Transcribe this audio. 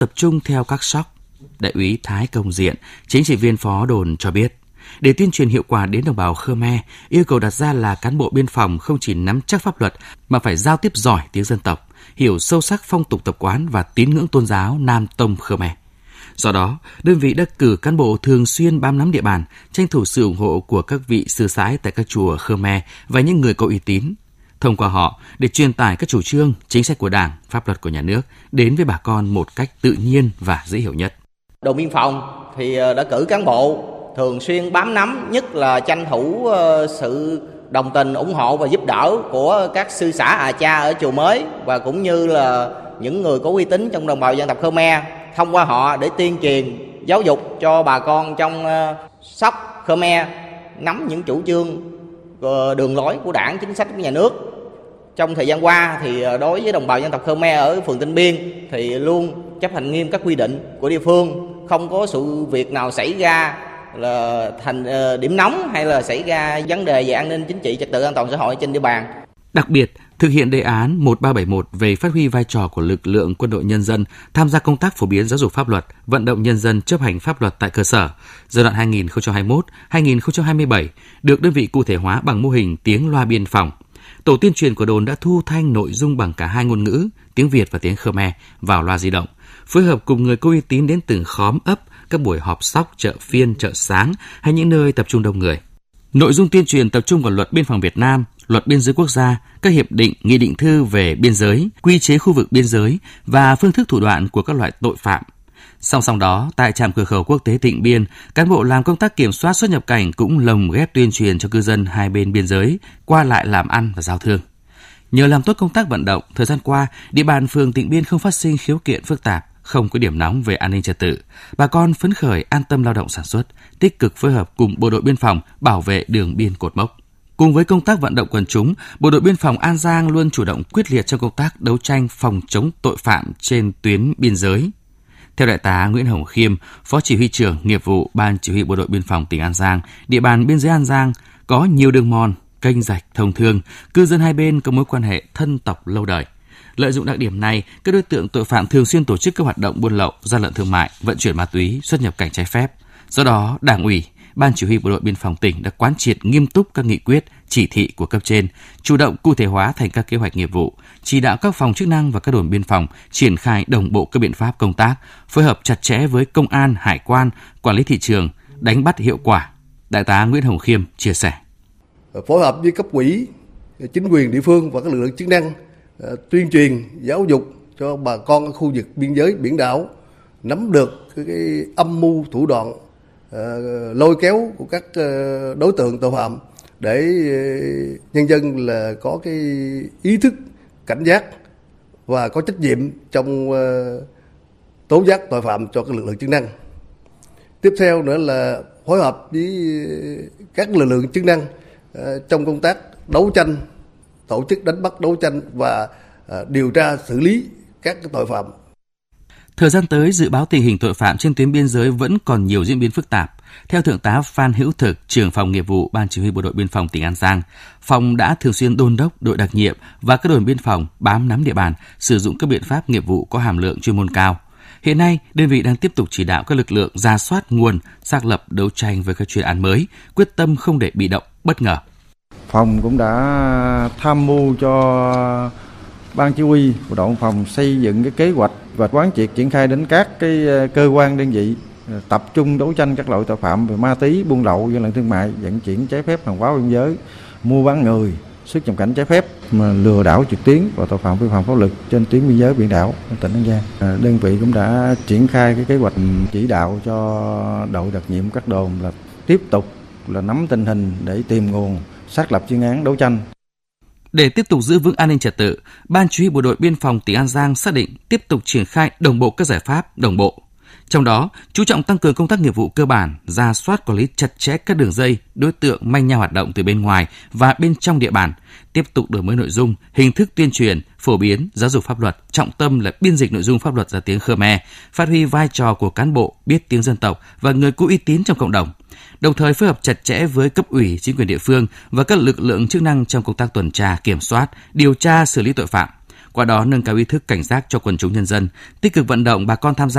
tập trung theo các SOC. Đại úy Thái Công Diện, chính trị viên phó đồn cho biết, để tuyên truyền hiệu quả đến đồng bào Khmer, yêu cầu đặt ra là cán bộ biên phòng không chỉ nắm chắc pháp luật mà phải giao tiếp giỏi tiếng dân tộc, hiểu sâu sắc phong tục tập quán và tín ngưỡng tôn giáo Nam Tông Khmer. Do đó, đơn vị đã cử cán bộ thường xuyên bám nắm địa bàn, tranh thủ sự ủng hộ của các vị sư sãi tại các chùa Khmer và những người có uy tín. Thông qua họ để truyền tải các chủ trương, chính sách của Đảng, pháp luật của nhà nước đến với bà con một cách tự nhiên và dễ hiểu nhất. Đồn biên phòng thì đã cử cán bộ thường xuyên bám nắm, nhất là tranh thủ sự đồng tình, ủng hộ và giúp đỡ của các sư xã À Cha ở chùa mới và cũng như là những người có uy tín trong đồng bào dân tộc Khmer, thông qua họ để tuyên truyền, giáo dục cho bà con trong SOC Khmer nắm những chủ trương, đường lối của Đảng, chính sách của nhà nước. Trong thời gian qua thì đối với đồng bào dân tộc Khmer ở phường Tịnh Biên thì luôn chấp hành nghiêm các quy định của địa phương, không có sự việc nào xảy ra là thành điểm nóng hay là xảy ra vấn đề về an ninh chính trị, trật tự an toàn xã hội trên địa bàn. Đặc biệt, thực hiện đề án 1371 về phát huy vai trò của lực lượng quân đội nhân dân tham gia công tác phổ biến giáo dục pháp luật, vận động nhân dân chấp hành pháp luật tại cơ sở, giai đoạn 2021-2027 được đơn vị cụ thể hóa bằng mô hình tiếng loa biên phòng. Tổ tuyên truyền của đồn đã thu thanh nội dung bằng cả hai ngôn ngữ, tiếng Việt và tiếng Khmer vào loa di động, phối hợp cùng người có uy tín đến từng khóm ấp, các buổi họp SOC, chợ phiên, chợ sáng hay những nơi tập trung đông người. Nội dung tuyên truyền tập trung vào Luật Biên phòng Việt Nam, Luật Biên giới Quốc gia, các hiệp định, nghị định thư về biên giới, quy chế khu vực biên giới và phương thức thủ đoạn của các loại tội phạm. Song song đó, tại trạm cửa khẩu quốc tế Tịnh Biên, cán bộ làm công tác kiểm soát xuất nhập cảnh cũng lồng ghép tuyên truyền cho cư dân hai bên biên giới qua lại làm ăn và giao thương. Nhờ làm tốt công tác vận động, thời gian qua, địa bàn phường Tịnh Biên không phát sinh khiếu kiện phức tạp, không có điểm nóng về an ninh trật tự. Bà con phấn khởi an tâm lao động sản xuất, tích cực phối hợp cùng bộ đội biên phòng bảo vệ đường biên cột mốc. Cùng với công tác vận động quần chúng, bộ đội biên phòng An Giang luôn chủ động quyết liệt trong công tác đấu tranh phòng chống tội phạm trên tuyến biên giới. Theo Đại tá Nguyễn Hồng Khiêm, Phó Chỉ huy trưởng nghiệp vụ Ban Chỉ huy Bộ đội Biên phòng tỉnh An Giang, địa bàn biên giới An Giang có nhiều đường mòn, kênh rạch thông thương, cư dân hai bên có mối quan hệ thân tộc lâu đời. Lợi dụng đặc điểm này, các đối tượng tội phạm thường xuyên tổ chức các hoạt động buôn lậu, gian lận thương mại, vận chuyển ma túy, xuất nhập cảnh trái phép. Do đó, Đảng ủy, Ban Chỉ huy Bộ đội Biên phòng tỉnh đã quán triệt nghiêm túc các nghị quyết, chỉ thị của cấp trên, chủ động cụ thể hóa thành các kế hoạch nghiệp vụ, chỉ đạo các phòng chức năng và các đồn biên phòng triển khai đồng bộ các biện pháp công tác, phối hợp chặt chẽ với công an, hải quan, quản lý thị trường, đánh bắt hiệu quả. Đại tá Nguyễn Hồng Khiêm chia sẻ. Phối hợp với cấp ủy, chính quyền địa phương và các lực lượng chức năng tuyên truyền, giáo dục cho bà con ở khu vực biên giới biển đảo nắm được cái âm mưu thủ đoạn lôi kéo của các đối tượng tội phạm để nhân dân là có cái ý thức cảnh giác và có trách nhiệm trong tố giác tội phạm cho các lực lượng chức năng. Tiếp theo nữa là phối hợp với các lực lượng chức năng trong công tác đấu tranh, tổ chức đánh bắt đấu tranh và điều tra xử lý các tội phạm. Thời gian tới, dự báo tình hình tội phạm trên tuyến biên giới vẫn còn nhiều diễn biến phức tạp. Theo Thượng tá Phan Hữu Thực, trưởng phòng nghiệp vụ Ban Chỉ huy Bộ đội Biên phòng tỉnh An Giang, phòng đã thường xuyên đôn đốc đội đặc nhiệm và các đồn biên phòng bám nắm địa bàn, sử dụng các biện pháp nghiệp vụ có hàm lượng chuyên môn cao. Hiện nay, đơn vị đang tiếp tục chỉ đạo các lực lượng rà soát nguồn, xác lập đấu tranh với các chuyên án mới, quyết tâm không để bị động, bất ngờ. Phòng cũng đã tham mưu cho Ban Chỉ huy Bộ đội Biên phòng xây dựng cái kế hoạch và quán triệt triển khai đến các cái cơ quan đơn vị tập trung đấu tranh các loại tội phạm về ma túy, buôn lậu, gian lận thương mại, vận chuyển trái phép hàng hóa biên giới, mua bán người, xuất nhập cảnh trái phép, mà lừa đảo trực tuyến và tội phạm vi phạm pháp luật trên tuyến biên giới biển đảo của tỉnh An Giang. Đơn vị cũng đã triển khai cái kế hoạch chỉ đạo cho đội đặc nhiệm các đồn là tiếp tục là nắm tình hình để tìm nguồn, xác lập chuyên án đấu tranh. Để tiếp tục giữ vững an ninh trật tự, Ban Chỉ huy Bộ đội Biên phòng tỉnh An Giang xác định tiếp tục triển khai đồng bộ các giải pháp đồng bộ. Trong đó, chú trọng tăng cường công tác nghiệp vụ cơ bản, rà soát quản lý chặt chẽ các đường dây, đối tượng manh nha hoạt động từ bên ngoài và bên trong địa bàn, tiếp tục đổi mới nội dung, hình thức tuyên truyền, phổ biến, giáo dục pháp luật, trọng tâm là biên dịch nội dung pháp luật ra tiếng Khmer, phát huy vai trò của cán bộ biết tiếng dân tộc và người có uy tín trong cộng đồng. Đồng thời phối hợp chặt chẽ với cấp ủy, chính quyền địa phương và các lực lượng chức năng trong công tác tuần tra, kiểm soát, điều tra, xử lý tội phạm. Qua đó nâng cao ý thức cảnh giác cho quần chúng nhân dân, tích cực vận động bà con tham gia